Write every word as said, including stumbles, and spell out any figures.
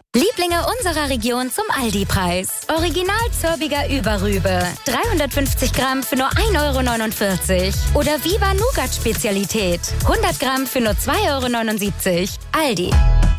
Lieblinge unserer Region zum Aldi-Preis. Original Zörbiger Überrübe. dreihundertfünfzig Gramm für nur ein Euro neunundvierzig. Oder Viva Nougat Spezialität. hundert Gramm für nur zwei Euro neunundsiebzig. Aldi.